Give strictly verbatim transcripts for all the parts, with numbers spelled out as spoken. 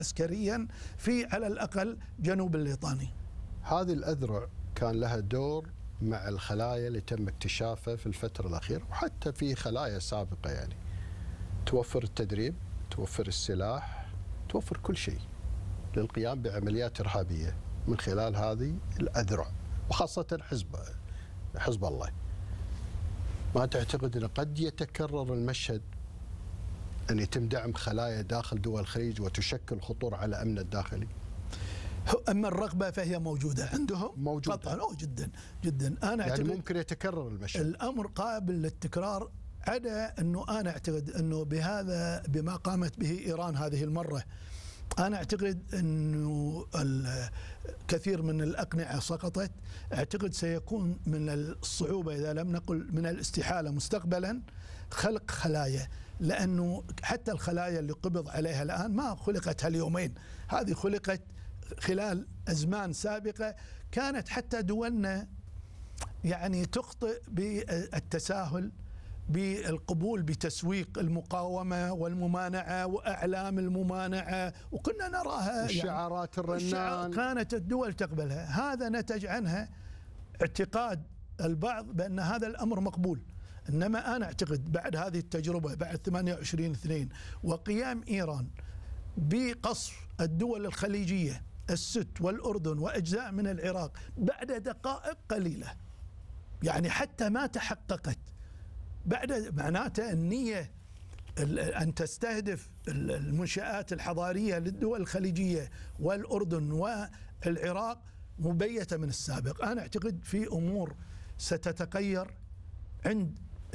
عسكريا في على الأقل جنوب الليطاني. هذه الأذرع كان لها دور مع الخلايا اللي تم اكتشافها في الفترة الأخيرة، وحتى في خلايا سابقة، يعني توفر التدريب، توفر السلاح، توفر كل شيء للقيام بعمليات إرهابية من خلال هذه الأذرع، وخاصة حزب حزب الله. ما تعتقد أن قد يتكرر المشهد أن يتم دعم خلايا داخل دول الخليج وتشكل خطورة على أمن الداخلي؟ أما الرغبة فهي موجودة عندهم موجودة قطعا. أو جدا جدا. أنا يعني أعتقد ممكن يتكرر المشهد. الأمر قابل للتكرار، عدا أنه أنا أعتقد أنه بهذا بما قامت به إيران هذه المرة، أنا أعتقد أنه الكثير من الأقنعة سقطت. أعتقد سيكون من الصعوبة إذا لم نقل من الاستحالة مستقبلا خلق خلايا، لأنه حتى الخلايا اللي قبض عليها الآن ما خلقت هاليومين، هذه خلقت خلال أزمان سابقة. كانت حتى دولنا يعني تخطئ بالتساهل بالقبول بتسويق المقاومة والممانعة وأعلام الممانعة، وكنا نراها الشعارات يعني الرنان كانت الدول تقبلها. هذا نتج عنها اعتقاد البعض بأن هذا الأمر مقبول. إنما أنا أعتقد بعد هذه التجربة بعد ثمانية وعشرين اثنين وقيام إيران بقصف الدول الخليجية الست والأردن وأجزاء من العراق بعد دقائق قليلة، يعني حتى ما تحققت بعد، معناته النية أن تستهدف المنشآت الحضارية للدول الخليجية والأردن والعراق مبيتة من السابق. أنا أعتقد في أمور ستتغير عند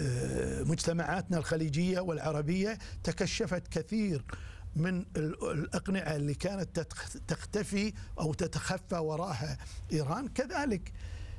مجتمعاتنا الخليجية والعربية. تكشفت كثير من الأقنعة اللي كانت تختفي أو تتخفى وراها إيران. كذلك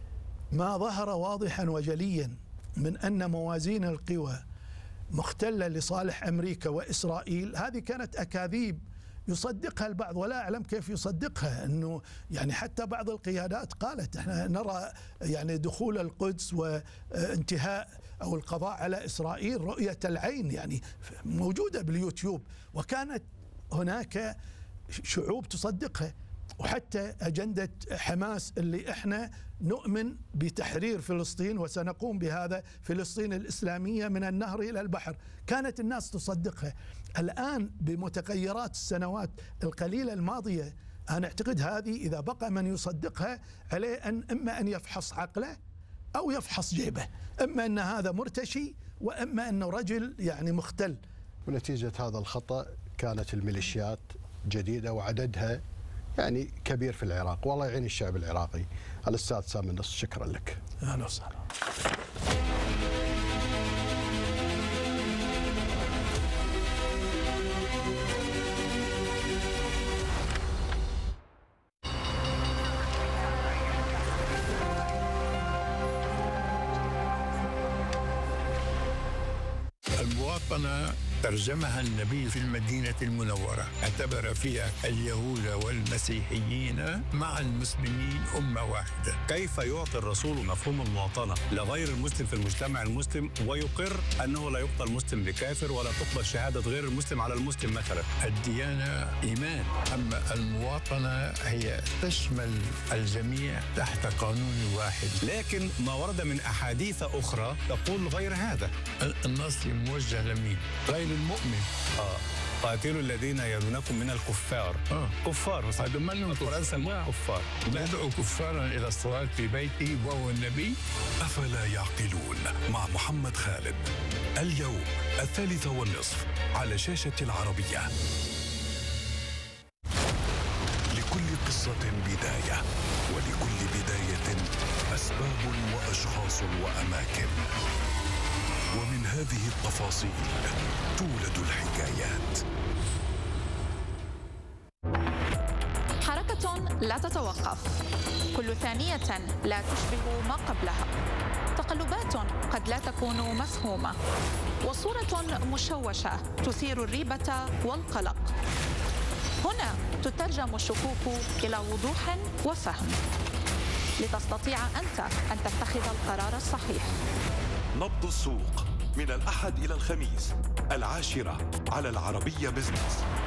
ما ظهر واضحا وجليا من أن موازين القوى مختلة لصالح أمريكا وإسرائيل، هذه كانت أكاذيب يصدقها البعض ولا أعلم كيف يصدقها. أنه يعني حتى بعض القيادات قالت احنا نرى يعني دخول القدس وانتهاء أو القضاء على إسرائيل رؤية العين، يعني موجودة باليوتيوب، وكانت هناك شعوب تصدقها. وحتى أجندة حماس اللي احنا نؤمن بتحرير فلسطين وسنقوم بهذا، فلسطين الإسلامية من النهر إلى البحر، كانت الناس تصدقها. الآن بمتغيرات السنوات القليلة الماضية، أنا أعتقد هذه إذا بقى من يصدقها عليه أن إما أن يفحص عقله أو يفحص جيبه، إما أن هذا مرتشي وإما أنه رجل يعني مختل. ونتيجة هذا الخطأ كانت الميليشيات جديدة وعددها يعني كبير في العراق. والله يعين الشعب العراقي. الأستاذ سامي النص، شكرا لك. أهلا وسهلا. المواطنة ترجمها النبي في المدينة المنورة، اعتبر فيها اليهود والمسيحيين مع المسلمين أمة واحدة. كيف يعطي الرسول مفهوم المواطنة لغير المسلم في المجتمع المسلم ويقر أنه لا يقتل مسلم بكافر ولا تقبل شهادة غير المسلم على المسلم مثلا؟ الديانة إيمان، أما المواطنة هي تشمل الجميع تحت قانون واحد. لكن ما ورد من أحاديث أخرى تقول غير هذا. النص موجه لمين؟ غير المؤمن. آه. قاتلوا الذين يلونكم من الكفار. آه. كفار، هذا من القرآن سماه كفار. يدعو كفارا إلى الصلاة في بيته وهو النبي. أفلا يعقلون مع محمد خالد اليوم الثالثة والنصف على شاشة العربية. لكل قصة بداية، ولكل بداية أسباب وأشخاص وأماكن، ومن هذه التفاصيل تولد الحكايات. حركة لا تتوقف، كل ثانية لا تشبه ما قبلها، تقلبات قد لا تكون مفهومة، وصورة مشوشة تثير الريبة والقلق. هنا تترجم الشكوك إلى وضوح وفهم، لتستطيع أنت أن تتخذ القرار الصحيح. نبض السوق من الأحد إلى الخميس العاشرة على العربية بزنس.